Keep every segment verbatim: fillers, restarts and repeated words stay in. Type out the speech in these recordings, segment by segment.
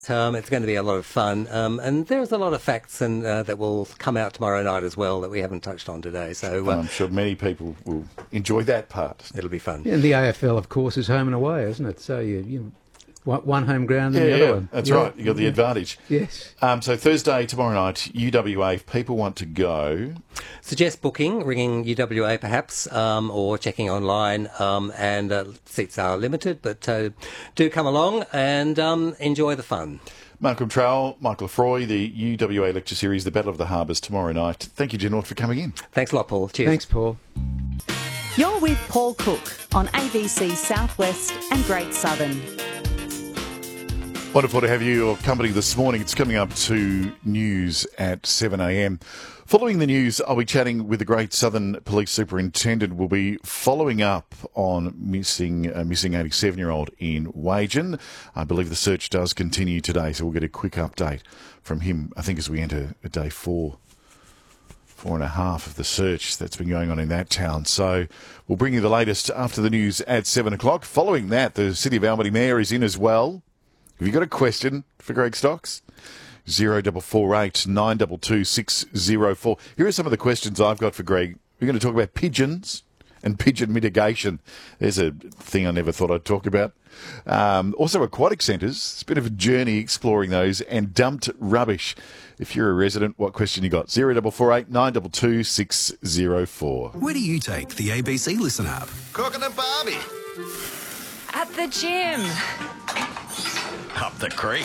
Um, it's going to be a lot of fun, um, and there's a lot of facts and uh, that will come out tomorrow night as well that we haven't touched on today. So uh, I'm sure many people will enjoy that part. It'll be fun. Yeah, and the A F L, of course, is home and away, isn't it? So you, you one, one home ground and yeah, the other yeah, one. That's yeah. right. You got the advantage. Yes. Um, so Thursday, tomorrow night, U W A. If people want to go, suggest booking, ringing U W A perhaps, um, or checking online. Um, and uh, seats are limited, but uh, do come along and um, enjoy the fun. Malcolm Trowell, Michael Lefroy, the U W A lecture series, The Battle of the Harbours, tomorrow night. Thank you, General, for coming in. Thanks a lot, Paul. Cheers. Thanks, Paul. You're with Paul Cook on A B C Southwest and Great Southern. Wonderful to have you your company this morning. It's coming up to news at seven a m. Following the news, I'll be chatting with the Great Southern Police Superintendent. We'll be following up on missing a missing eighty-seven-year-old in Wagen. I believe the search does continue today, so we'll get a quick update from him, I think, as we enter day four, four and a half of the search that's been going on in that town. So we'll bring you the latest after the news at seven o'clock. Following that, the City of Albany Mayor is in as well. Have you got a question for Greg Stocks? Zero double four eight nine double two six zero four. Here are some of the questions I've got for Greg. We're going to talk about pigeons and pigeon mitigation. There's a thing I never thought I'd talk about. Um, also, aquatic centres. It's a bit of a journey exploring those, and dumped rubbish. If you're a resident, what question you got? Zero double four eight nine double two six zero four. Where do you take the A B C Listen app? Cooking a barbie. At the gym. Up the creek.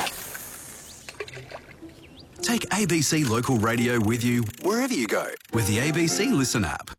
Take A B C Local Radio with you wherever you go with the A B C Listen app.